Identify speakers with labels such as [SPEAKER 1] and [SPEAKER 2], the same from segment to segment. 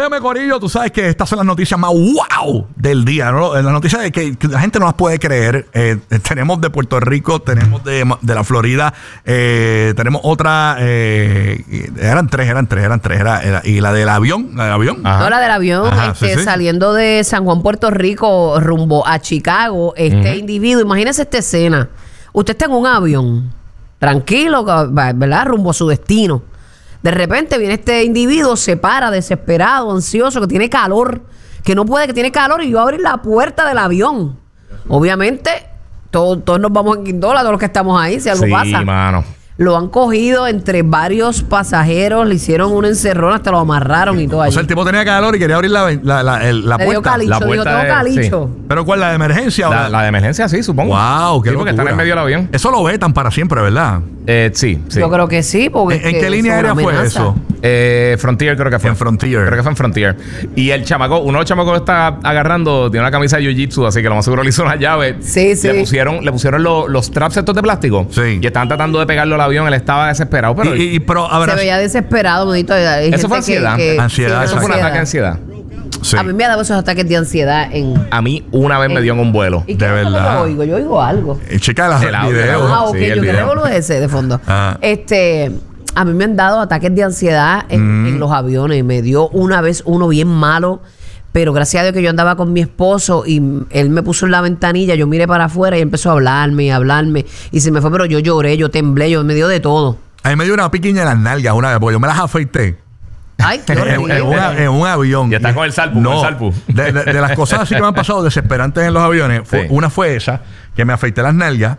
[SPEAKER 1] Óyeme, corillo, tú sabes que estas son las noticias más wow del día, ¿no? Las noticias de que la gente no las puede creer. Tenemos de Puerto Rico, tenemos de la Florida, tenemos otra, eran tres. Y la del avión,
[SPEAKER 2] Ajá. No, la del avión,
[SPEAKER 1] Ajá, sí.
[SPEAKER 2] saliendo de San Juan, Puerto Rico, rumbo a Chicago, individuo, imagínese esta escena. Usted está en un avión, tranquilo, ¿verdad? Rumbo a su destino. De repente viene este individuo, se para, desesperado, ansioso, que tiene calor, que no puede, que tiene calor, y va a abrir la puerta del avión. Obviamente, todos nos vamos en quindola, todos los que estamos ahí, si algo pasa.
[SPEAKER 3] Sí, mano.
[SPEAKER 2] Lo han cogido entre varios pasajeros, le hicieron un encerrón, hasta lo amarraron y todo allí.
[SPEAKER 1] O sea, el tipo tenía calor y quería abrir la
[SPEAKER 2] Le
[SPEAKER 1] puerta.
[SPEAKER 2] dio calicho,
[SPEAKER 3] La
[SPEAKER 2] dijo,
[SPEAKER 3] puerta
[SPEAKER 2] tengo
[SPEAKER 3] de-
[SPEAKER 2] calicho.
[SPEAKER 3] sí.
[SPEAKER 1] ¿Pero cuál? ¿La de emergencia?
[SPEAKER 3] La de emergencia, sí, supongo.
[SPEAKER 1] Wow, qué
[SPEAKER 3] sí, porque
[SPEAKER 1] locura.
[SPEAKER 3] están en medio del avión.
[SPEAKER 1] Eso lo vetan para siempre, ¿verdad?
[SPEAKER 3] Sí.
[SPEAKER 2] Yo creo que sí, porque...
[SPEAKER 1] ¿En qué línea aérea fue eso?
[SPEAKER 3] Frontier creo que fue.
[SPEAKER 1] En Frontier.
[SPEAKER 3] Creo que fue en Frontier. Y el chamaco, uno de los chamacos que está agarrando, tiene una camisa de jiu-jitsu, así que lo más seguro le hizo una llave.
[SPEAKER 2] Sí, sí.
[SPEAKER 3] Le pusieron los traps estos de plástico.
[SPEAKER 1] Sí.
[SPEAKER 3] Y estaban tratando de pegarlo al avión. Él estaba desesperado. Pero
[SPEAKER 1] Pero, a ver,
[SPEAKER 2] Se veía desesperado, bonito.
[SPEAKER 3] Eso fue ansiedad.
[SPEAKER 1] Ansiedad,
[SPEAKER 3] eso fue un ataque de ansiedad.
[SPEAKER 1] sí.
[SPEAKER 2] A mí me ha dado esos ataques de ansiedad en...
[SPEAKER 3] A mí una vez me dio en un vuelo.
[SPEAKER 2] ¿Y
[SPEAKER 1] De
[SPEAKER 2] qué es lo que
[SPEAKER 1] verdad.
[SPEAKER 2] yo oigo? Yo oigo algo.
[SPEAKER 1] Checa
[SPEAKER 3] El audio,
[SPEAKER 1] videos.
[SPEAKER 3] el audio.
[SPEAKER 2] Ah, ok,
[SPEAKER 3] Sí, el
[SPEAKER 2] yo que
[SPEAKER 3] video.
[SPEAKER 2] revuelo ese de fondo.
[SPEAKER 1] Ah.
[SPEAKER 2] A mí me han dado ataques de ansiedad en los aviones. Me dio una vez uno bien malo, pero gracias a Dios que yo andaba con mi esposo y él me puso en la ventanilla, yo miré para afuera y empezó a hablarme y se me fue, pero yo lloré, yo temblé, me dio de todo.
[SPEAKER 1] A mí me dio una piquiña en las nalgas una vez, porque yo me las afeité.
[SPEAKER 2] Ay, qué horrible.
[SPEAKER 1] En un avión.
[SPEAKER 3] Y está con el salpu,
[SPEAKER 1] No,
[SPEAKER 3] con el salpu.
[SPEAKER 1] de las cosas así que me han pasado desesperantes en los aviones,
[SPEAKER 3] Sí.
[SPEAKER 1] una fue esa, que me afeité las nalgas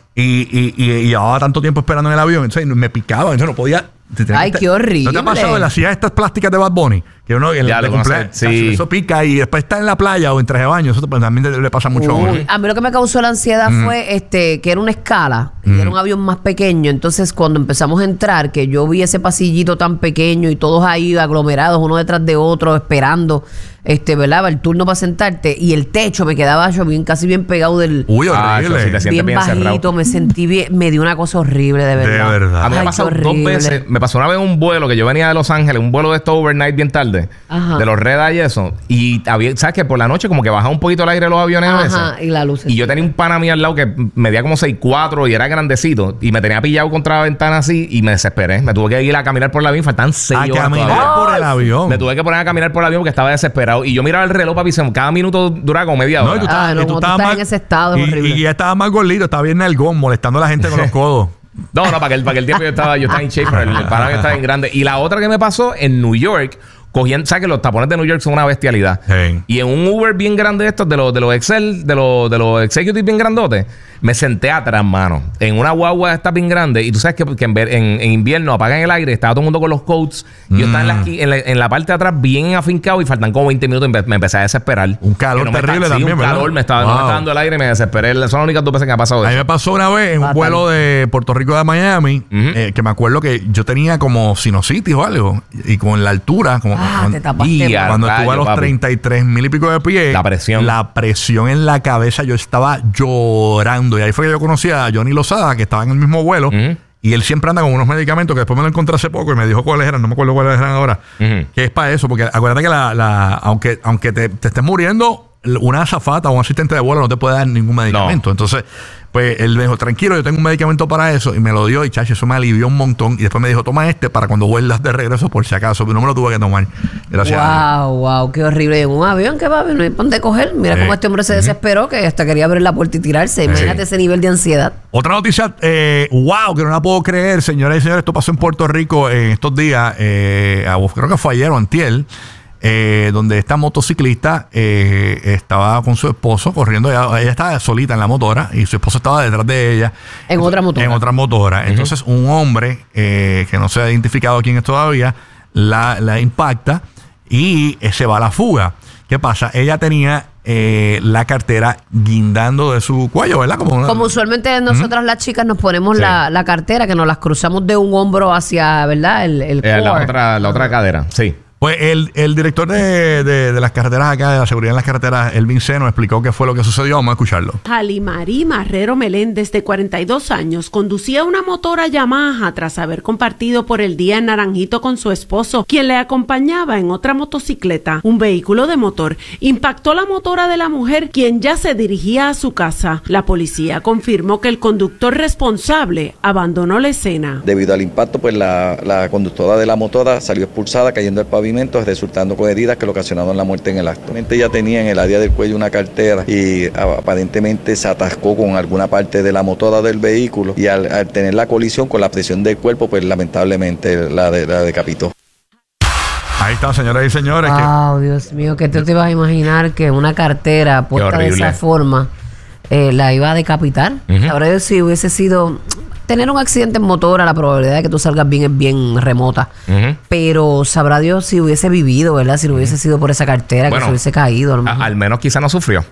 [SPEAKER 1] y llevaba tanto tiempo esperando en el avión, entonces me picaba, entonces no podía...
[SPEAKER 2] Ay, qué horrible.
[SPEAKER 1] ¿No te ha pasado en las sillas estas plásticas de Bad Bunny? Que uno en
[SPEAKER 3] Ya,
[SPEAKER 1] el
[SPEAKER 3] lo conocí,
[SPEAKER 1] cumpleaños,
[SPEAKER 3] sí.
[SPEAKER 1] eso pica y después está en la playa o en traje de baño, eso también le pasa mucho a uno.
[SPEAKER 2] A mí lo que me causó la ansiedad fue que era una escala y era un avión más pequeño. Entonces, cuando empezamos a entrar, que yo vi ese pasillito tan pequeño y todos ahí aglomerados, uno detrás de otro, esperando, ¿verdad? El turno para sentarte, y el techo me quedaba yo casi bien pegado del...
[SPEAKER 1] Uy,
[SPEAKER 3] Ah,
[SPEAKER 1] horrible.
[SPEAKER 3] eso sí te sientes
[SPEAKER 2] bien
[SPEAKER 3] bien
[SPEAKER 2] bajito,
[SPEAKER 3] cerrado.
[SPEAKER 2] me sentí bien, me dio una cosa horrible, de verdad.
[SPEAKER 1] De verdad.
[SPEAKER 3] A mí me
[SPEAKER 2] Ay,
[SPEAKER 3] ha pasado
[SPEAKER 2] qué
[SPEAKER 3] 2
[SPEAKER 2] horrible.
[SPEAKER 3] veces. Me pasó una vez en un vuelo que yo venía de Los Ángeles, un vuelo de estos overnight bien tarde,
[SPEAKER 2] Ajá.
[SPEAKER 3] de los Red Eye y eso. Y había, ¿sabes qué? Por la noche como que bajaba un poquito el aire de los aviones a veces.
[SPEAKER 2] Ajá, y la luz.
[SPEAKER 3] Y yo tenía un pana mío al lado que medía como 6'4" y era grandecito. Y me tenía pillado contra la ventana así y me desesperé. Me tuve que ir a caminar por el avión. Faltan 6
[SPEAKER 1] A
[SPEAKER 3] horas
[SPEAKER 1] caminar
[SPEAKER 3] todavía.
[SPEAKER 1] por el avión.
[SPEAKER 3] Me tuve que poner a caminar por el avión porque estaba desesperado. Y yo miraba el reloj, papi, cada minuto duraba como media
[SPEAKER 1] No,
[SPEAKER 3] hora.
[SPEAKER 1] y tú estabas,
[SPEAKER 2] Ah, no,
[SPEAKER 1] y tú
[SPEAKER 2] como tú
[SPEAKER 1] estabas
[SPEAKER 2] estás
[SPEAKER 1] más,
[SPEAKER 2] en ese estado, es horrible.
[SPEAKER 1] y ya estabas más gordito, estaba bien nalgón, molestando a la gente con los codos.
[SPEAKER 3] No, para que el tiempo yo estaba en shape, pero el pana mío estaba bien grande. Y la otra que me pasó en New York, ¿sabes que los tapones de New York son una bestialidad?
[SPEAKER 1] Sí.
[SPEAKER 3] Y en un Uber bien grande estos, de los Excel, de los Executive bien grandotes, me senté atrás, mano, en una guagua de estas bien grande. Y tú sabes que en invierno apagan el aire, estaba todo el mundo con los coats. Y yo estaba en la parte de atrás bien afincado y faltan como 20 minutos y me empecé a desesperar.
[SPEAKER 1] Un calor
[SPEAKER 3] Que no me
[SPEAKER 1] terrible
[SPEAKER 3] está- sí,
[SPEAKER 1] también,
[SPEAKER 3] un
[SPEAKER 1] ¿verdad?
[SPEAKER 3] calor, no me estaba dando el aire y me desesperé. Son las únicas 2 veces que me ha pasado
[SPEAKER 1] A mí
[SPEAKER 3] eso.
[SPEAKER 1] me pasó una vez en un
[SPEAKER 2] Fatal.
[SPEAKER 1] vuelo de Puerto Rico a Miami, que me acuerdo que yo tenía como sinusitis o algo, y con la altura, como
[SPEAKER 2] te tapaste.
[SPEAKER 3] Y a
[SPEAKER 1] cuando estuve a
[SPEAKER 3] rayo,
[SPEAKER 1] los
[SPEAKER 3] papi.
[SPEAKER 1] 33,000 y pico de pies,
[SPEAKER 3] La presión
[SPEAKER 1] en la cabeza, yo estaba llorando. Y ahí fue que yo conocí a Johnny Lozada, que estaba en el mismo vuelo, y él siempre anda con unos medicamentos que después me lo encontré hace poco y me dijo cuáles eran, no me acuerdo cuáles eran ahora, que es para eso, porque acuérdate que aunque te estés muriendo, una azafata o un asistente de vuelo no te puede dar ningún medicamento. Entonces, pues él me dijo, tranquilo, yo tengo un medicamento para eso, y me lo dio, y chacho, eso me alivió un montón. Y después me dijo, toma este para cuando vuelvas de regreso, por si acaso, pero no me lo tuve que tomar. Gracias a Dios.
[SPEAKER 2] Wow, qué horrible. En un avión que va, no hay dónde coger. Mira cómo este hombre se desesperó, que hasta quería abrir la puerta y tirarse. Imagínate ese nivel de ansiedad.
[SPEAKER 1] Otra noticia, wow, que no la puedo creer, señoras y señores, esto pasó en Puerto Rico en estos días, creo que fue ayer o antier, donde esta motociclista estaba con su esposo corriendo. Ella estaba solita en la motora y su esposo estaba detrás de ella.
[SPEAKER 2] En otra motora.
[SPEAKER 1] En otra motora. Entonces, un hombre que no se ha identificado quién es todavía, la impacta y se va a la fuga. ¿Qué pasa? Ella tenía la cartera guindando de su cuello, ¿verdad?
[SPEAKER 2] Como usualmente nosotras las chicas nos ponemos
[SPEAKER 3] Sí.
[SPEAKER 2] la cartera, que nos las cruzamos de un hombro hacia, ¿verdad? El
[SPEAKER 3] La
[SPEAKER 2] core.
[SPEAKER 3] otra cadera, sí.
[SPEAKER 1] Pues el director de las carreteras acá, de la seguridad en las carreteras, Elvin Seno, explicó qué fue lo que sucedió. Vamos a escucharlo.
[SPEAKER 4] Jalimarí Marrero Meléndez, de 42 años, conducía una motora Yamaha tras haber compartido por el día en Naranjito con su esposo, quien le acompañaba en otra motocicleta. Un vehículo de motor impactó la motora de la mujer, quien ya se dirigía a su casa. La policía confirmó que el conductor responsable abandonó la escena.
[SPEAKER 5] Debido al impacto, pues la conductora de la motora salió expulsada, cayendo al pavimento, resultando con heridas que le ocasionaron la muerte en el acto. Ella tenía en el área del cuello una cartera y aparentemente se atascó con alguna parte de la motora del vehículo, y al tener la colisión con la presión del cuerpo, pues lamentablemente la decapitó.
[SPEAKER 1] Ahí está, señoras y señores.
[SPEAKER 2] Dios mío, que tú te ibas a imaginar que una cartera puesta de esa forma la iba a decapitar. Sabrá Dios si hubiese sido... Tener un accidente en motora, la probabilidad de que tú salgas bien es bien remota. Pero sabrá Dios si hubiese vivido, ¿verdad? Si no hubiese sido por esa cartera, que se hubiese caído.
[SPEAKER 3] Al menos quizá no sufrió.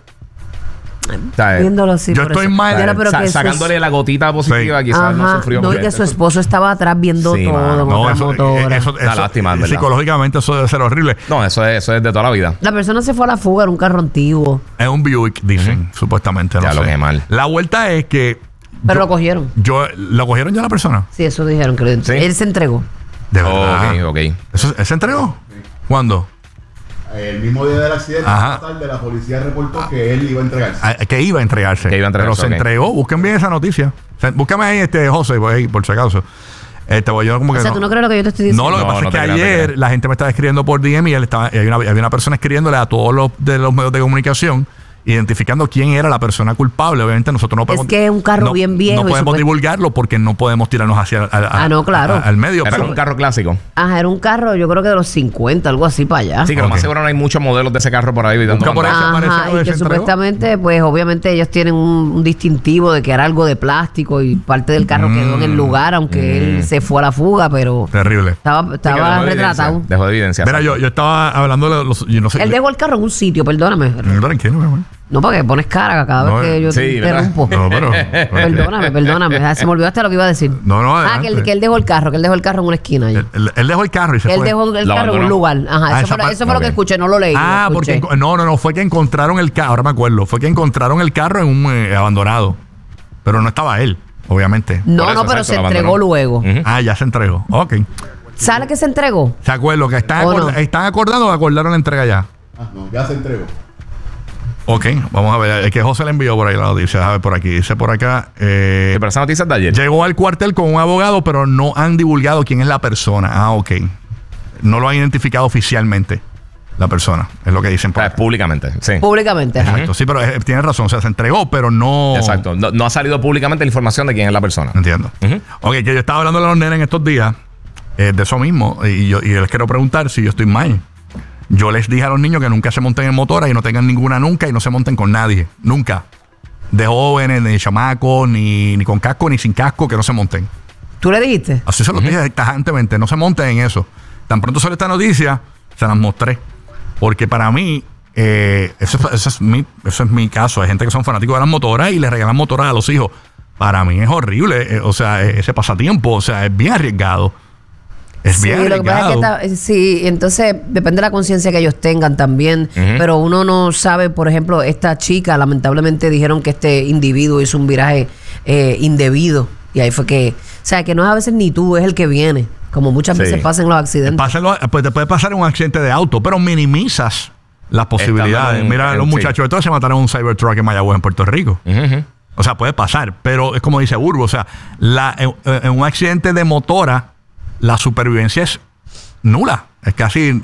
[SPEAKER 2] Viéndolo así,
[SPEAKER 1] yo estoy mal.
[SPEAKER 3] Sacándole la gotita positiva, quizás no sufrió.
[SPEAKER 2] No, y que su esposo estaba atrás viendo todo.
[SPEAKER 1] No, eso
[SPEAKER 3] lástima, ¿verdad?
[SPEAKER 1] Psicológicamente eso debe ser horrible.
[SPEAKER 3] No, eso es de toda la vida.
[SPEAKER 2] La persona se fue a la fuga en un carro antiguo.
[SPEAKER 1] Es un Buick, dicen, supuestamente.
[SPEAKER 3] Ya lo que mal.
[SPEAKER 1] La vuelta es que...
[SPEAKER 2] Pero lo cogieron.
[SPEAKER 1] ¿Lo cogieron ya la persona?
[SPEAKER 2] Sí, eso dijeron. Que él se entregó.
[SPEAKER 1] De verdad.
[SPEAKER 3] Ok.
[SPEAKER 1] ¿Él se entregó? Sí. ¿Cuándo?
[SPEAKER 6] El mismo día del accidente, tarde, la policía reportó que él iba a entregarse.
[SPEAKER 1] Que iba a entregarse. Pero se entregó. Busquen bien esa noticia. Búscame ahí, José, por si acaso. Yo como que
[SPEAKER 2] tú no crees lo que yo te estoy diciendo.
[SPEAKER 1] No, lo que pasa es que ayer la gente me estaba escribiendo por DM y había una persona escribiéndole a todos los medios de comunicación, identificando quién era la persona culpable. Obviamente nosotros no podemos...
[SPEAKER 2] Es que es un carro bien viejo.
[SPEAKER 1] No podemos divulgarlo porque no podemos tirarnos hacia al medio.
[SPEAKER 3] Era un carro clásico.
[SPEAKER 2] Era un carro, yo creo que de los 50, algo así para allá.
[SPEAKER 3] Sí, que lo más seguro no hay muchos modelos de ese carro por ahí.
[SPEAKER 2] Y que supuestamente, pues obviamente ellos tienen un distintivo de que era algo de plástico y parte del carro quedó en el lugar, aunque él se fue a la fuga, pero...
[SPEAKER 1] Terrible.
[SPEAKER 2] Estaba retratado.
[SPEAKER 3] Dejó de evidencia.
[SPEAKER 1] Mira, yo estaba hablando de los... Yo no sé,
[SPEAKER 2] él dejó el carro en un sitio, perdóname.
[SPEAKER 1] Tranquilo, mi amor.
[SPEAKER 2] No, porque pones cara cada vez que yo te interrumpo.
[SPEAKER 1] No, pero...
[SPEAKER 2] Perdóname. Se me olvidó hasta lo que iba a decir. Que él dejó el carro. Que él dejó el carro en una esquina allí.
[SPEAKER 1] Él dejó el carro y se fue.
[SPEAKER 2] Él dejó el carro en un lugar. Eso fue lo que escuché. No lo leí.
[SPEAKER 1] Porque... No. Fue que encontraron el carro. Ahora me acuerdo. Fue que encontraron el carro en un abandonado. Pero no estaba él, obviamente.
[SPEAKER 2] Pero se entregó luego.
[SPEAKER 1] Ya se entregó. Ok.
[SPEAKER 2] ¿Sabe que se entregó?
[SPEAKER 1] ¿Se acuerdan? Que están acordando o acordaron la entrega ya.
[SPEAKER 6] No, ya se entregó.
[SPEAKER 1] Ok, vamos a ver. Es que José le envió por ahí la noticia. A ver, por aquí. Dice por acá.
[SPEAKER 3] Pero esa noticia es de ayer.
[SPEAKER 1] Llegó al cuartel con un abogado, pero no han divulgado quién es la persona. Ok. No lo han identificado oficialmente la persona. Es lo que dicen por acá.
[SPEAKER 3] Públicamente, sí.
[SPEAKER 2] Públicamente.
[SPEAKER 1] Exacto. Sí, pero tiene razón. O sea, se entregó, pero no...
[SPEAKER 3] Exacto. No ha salido públicamente la información de quién es la persona.
[SPEAKER 1] Entiendo. Ok, que yo estaba hablando de los nenes en estos días, de eso mismo, y yo les quiero preguntar si yo estoy mal. Yo les dije a los niños que nunca se monten en motora y no tengan ninguna nunca y no se monten con nadie. Nunca. De jóvenes, ni de chamacos, ni con casco, ni sin casco, que no se monten.
[SPEAKER 2] ¿Tú le dijiste?
[SPEAKER 1] Así se lo dije tajantemente. No se monten en eso. Tan pronto salió esta noticia, se las mostré. Porque para mí, eso es mi caso. Hay gente que son fanáticos de las motoras y le regalan motoras a los hijos. Para mí es horrible. O sea, ese pasatiempo, o sea, es bien arriesgado. Es bien arriesgado.
[SPEAKER 2] Lo que pasa es que entonces depende de la conciencia que ellos tengan también. Pero uno no sabe, por ejemplo, esta chica, lamentablemente dijeron que este individuo hizo un viraje indebido. Y ahí fue que, o sea, que no es a veces ni tú, es el que viene. Como muchas veces pasa en los accidentes.
[SPEAKER 1] Pues te puede pasar un accidente de auto, pero minimizas las posibilidades. Mira, los muchachos de todos se mataron en un Cybertruck en Mayagüez, en Puerto Rico. O sea, puede pasar, pero es como dice Burbo, o sea, en un accidente de motora, la supervivencia es nula. Es casi...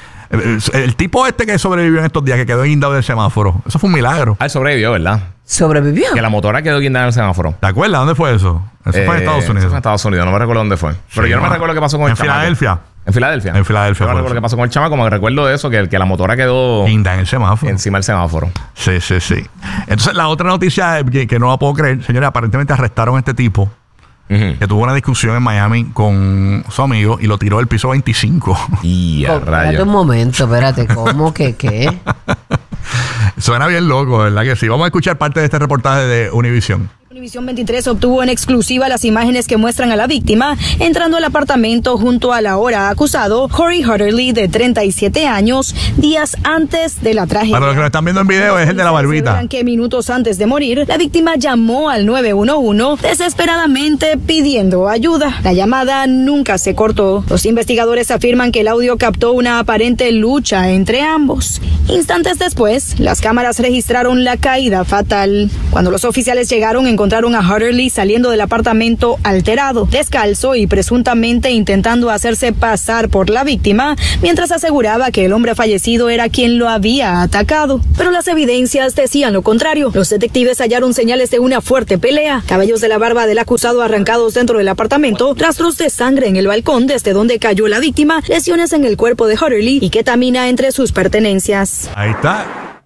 [SPEAKER 1] el tipo que sobrevivió en estos días, que quedó guindado del semáforo, eso fue un milagro.
[SPEAKER 3] Él sobrevivió, ¿verdad?
[SPEAKER 2] ¿Sobrevivió?
[SPEAKER 3] Que la motora quedó guindada en el semáforo.
[SPEAKER 1] ¿Te acuerdas? ¿Dónde fue eso? Eso fue en Estados Unidos.
[SPEAKER 3] Eso fue en Estados Unidos, no me recuerdo dónde fue. Pero yo no me recuerdo qué pasó con el chamaco.
[SPEAKER 1] ¿En Filadelfia?
[SPEAKER 3] En Filadelfia. Yo no recuerdo qué pasó con el chamaco, como que recuerdo eso, que la motora quedó
[SPEAKER 1] guindada en el semáforo.
[SPEAKER 3] Encima del semáforo.
[SPEAKER 1] Sí. Entonces, la otra noticia que no la puedo creer, señores, aparentemente arrestaron a este tipo que tuvo una discusión en Miami con su amigo y lo tiró del piso 25.
[SPEAKER 3] Y a rayos.
[SPEAKER 2] Espérate un momento, ¿cómo que qué?
[SPEAKER 1] Suena bien loco, ¿verdad que sí? Vamos a escuchar parte de este reportaje de Univision.
[SPEAKER 7] Univisión 23 obtuvo en exclusiva las imágenes que muestran a la víctima entrando al apartamento junto al ahora acusado Corey Hutterly, de 37 años, días antes de la tragedia.
[SPEAKER 1] Para los que lo están viendo en video, es el de la barbita.
[SPEAKER 7] Que minutos antes de morir, la víctima llamó al 911 desesperadamente pidiendo ayuda. La llamada nunca se cortó. Los investigadores afirman que el audio captó una aparente lucha entre ambos. Instantes después, las cámaras registraron la caída fatal. Cuando los oficiales llegaron, encontraron a Hutterly saliendo del apartamento alterado, descalzo y presuntamente intentando hacerse pasar por la víctima, mientras aseguraba que el hombre fallecido era quien lo había atacado. Pero las evidencias decían lo contrario. Los detectives hallaron señales de una fuerte pelea, cabellos de la barba del acusado arrancados dentro del apartamento, rastros de sangre en el balcón desde donde cayó la víctima, lesiones en el cuerpo de Hutterly y ketamina entre sus pertenencias.
[SPEAKER 1] Ahí está.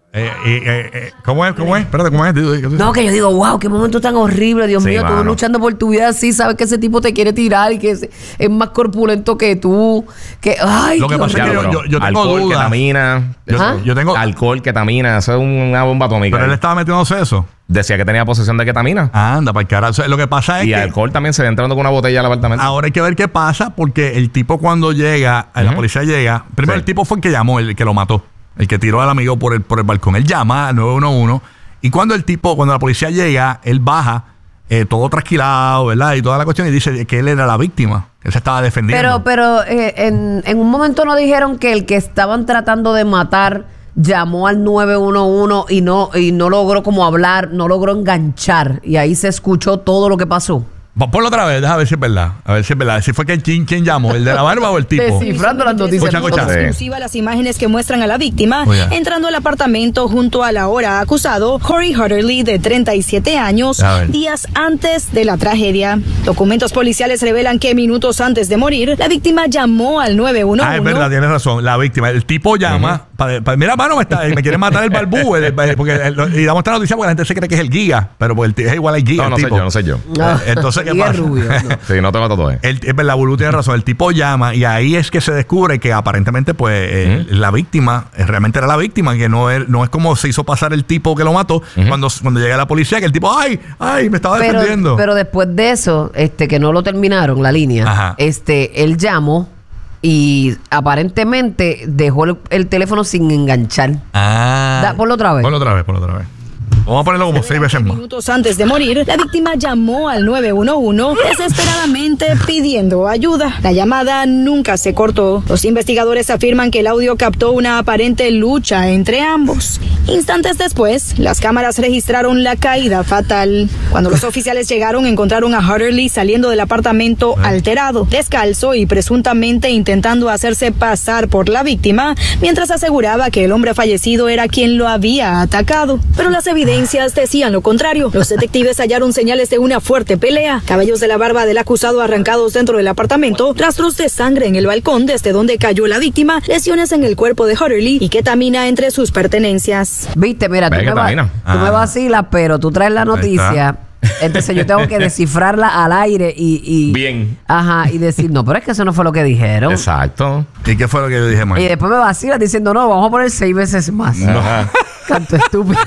[SPEAKER 1] ¿Cómo es? Espérate, ¿cómo es?
[SPEAKER 2] No, que yo digo, wow, qué momento tan horrible, Dios mío, tú luchando por tu vida así, sabes que ese tipo te quiere tirar y que es más corpulento que tú. Ay,
[SPEAKER 1] lo que pasa es que yo tengo
[SPEAKER 3] alcohol,
[SPEAKER 1] dudas.
[SPEAKER 3] Ketamina.
[SPEAKER 1] Yo tengo
[SPEAKER 3] alcohol, ketamina, eso es una bomba atómica.
[SPEAKER 1] Pero él estaba metiéndose eso.
[SPEAKER 3] Decía que tenía posesión de ketamina.
[SPEAKER 1] Anda, para el carajo. Lo que pasa es
[SPEAKER 3] y
[SPEAKER 1] que
[SPEAKER 3] alcohol también se ve entrando con una botella al apartamento.
[SPEAKER 1] Ahora hay que ver qué pasa, porque el tipo cuando llega, la policía llega. Primero el tipo fue el que llamó, el que lo mató. El que tiró al amigo por el balcón. Él llama al 911 y cuando la policía llega, él baja todo trasquilado, ¿verdad? Y toda la cuestión y dice que él era la víctima. Él se estaba defendiendo.
[SPEAKER 2] Pero en un momento no dijeron que el que estaban tratando de matar llamó al 911 y no logró como hablar, no logró enganchar. Y ahí se escuchó todo lo que pasó.
[SPEAKER 1] Ponlo otra vez, déjame ver si es verdad. A ver si es verdad. Si fue que quién llamó, el de la barba o el tipo.
[SPEAKER 2] Descifrando las noticias.
[SPEAKER 7] Exclusiva las imágenes que muestran a la víctima entrando al apartamento junto al ahora acusado Corey Hutterly, de 37 años, días antes de la tragedia. Documentos policiales revelan que minutos antes de morir, la víctima llamó al 911.
[SPEAKER 1] Es verdad, tienes razón. La víctima. El tipo llama mira, mano, me quiere matar el barbú. Y damos esta noticia porque la gente se cree que es el guía, pero es igual al guía.
[SPEAKER 3] No sé yo.
[SPEAKER 1] Entonces, ¿qué pasa?
[SPEAKER 2] Rubio, no.
[SPEAKER 3] Sí, no te mato todo.
[SPEAKER 1] Es verdad, Bulu tiene razón. El tipo llama y ahí es que se descubre que aparentemente la víctima realmente era la víctima, que no es como se hizo pasar el tipo que lo mató cuando llega la policía, que el tipo, ay, me estaba defendiendo.
[SPEAKER 2] Pero después de eso, que no lo terminaron la línea, él llamó y aparentemente dejó el teléfono sin enganchar. Ponlo otra vez.
[SPEAKER 1] Ponlo otra vez. Vamos a ponerlo como 6 veces más.
[SPEAKER 7] Minutos antes de morir, la víctima llamó al 911 desesperadamente pidiendo ayuda. La llamada nunca se cortó. Los investigadores afirman que el audio captó una aparente lucha entre ambos. Instantes después, las cámaras registraron la caída fatal. Cuando los oficiales llegaron, encontraron a Hutterly saliendo del apartamento alterado, descalzo y presuntamente intentando hacerse pasar por la víctima, mientras aseguraba que el hombre fallecido era quien lo había atacado. Pero las evidencias decían lo contrario. Los detectives hallaron señales de una fuerte pelea, cabellos de la barba del acusado arrancados dentro del apartamento, rastros de sangre en el balcón desde donde cayó la víctima, lesiones en el cuerpo de Hutterly y ketamina entre sus pertenencias.
[SPEAKER 2] Viste, mira, tú me vacilas, pero tú traes la noticia. Entonces yo tengo que descifrarla al aire y
[SPEAKER 3] bien.
[SPEAKER 2] Y decir, no, pero es que eso no fue lo que dijeron.
[SPEAKER 3] Exacto.
[SPEAKER 1] ¿Y qué fue lo que yo dije, man?
[SPEAKER 2] Y después me vacilas diciendo, no, vamos a poner 6 veces más. Canto estúpido.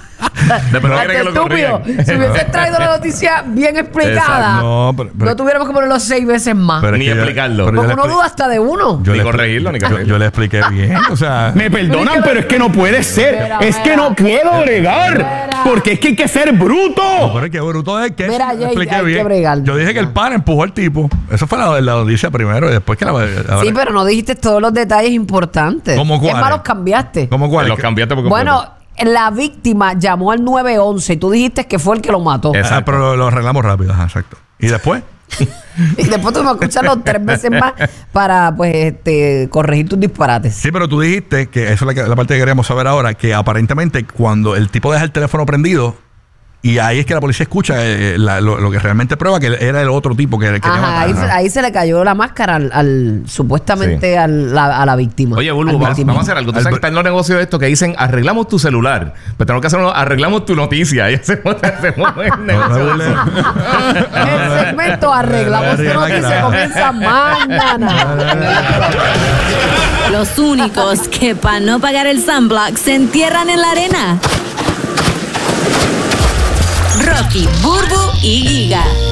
[SPEAKER 2] Estúpido. Si hubieses traído la noticia bien explicada, no tuviéramos que ponerlo 6 veces más.
[SPEAKER 3] Ni explicarlo.
[SPEAKER 2] Porque uno duda hasta de uno.
[SPEAKER 3] Ni corregirlo, ni corregirlo.
[SPEAKER 1] Yo le expliqué bien. O sea,
[SPEAKER 8] me perdonan, pero es que no puede ser. Es que no puedo bregar. Porque es que hay que ser bruto.
[SPEAKER 1] Pero es que bruto es que
[SPEAKER 2] mira,
[SPEAKER 1] expliqué bien. Yo dije que el pan empujó al tipo. Eso fue la noticia primero y después que
[SPEAKER 2] sí, pero no dijiste todos los detalles importantes.
[SPEAKER 1] ¿Cómo cuáles?
[SPEAKER 2] Es más, los cambiaste.
[SPEAKER 1] ¿Cómo cuáles?
[SPEAKER 3] Los cambiaste porque
[SPEAKER 2] la víctima llamó al 911 y tú dijiste que fue el que lo mató.
[SPEAKER 1] Pero lo arreglamos rápido, exacto. ¿Y después?
[SPEAKER 2] Y después tú me escucharlo 3 veces más para corregir tus disparates.
[SPEAKER 1] Sí, pero tú dijiste que eso es la parte que queríamos saber ahora, que aparentemente cuando el tipo deja el teléfono prendido, y ahí es que la policía escucha lo que realmente prueba que era el otro tipo que quería matar.
[SPEAKER 2] Ahí se le cayó la máscara supuestamente a la víctima.
[SPEAKER 3] Oye, Bulbo, vamos a hacer algo. Tú sabes que están los negocios de esto que dicen arreglamos tu celular, pero tenemos que hacer arreglamos tu noticia. Y hacemos el negocio.
[SPEAKER 2] El segmento arreglamos tu noticia comienza mañana.
[SPEAKER 9] Los únicos que para no pagar el sunblock se entierran en la arena. Rocky, Burbu y Giga.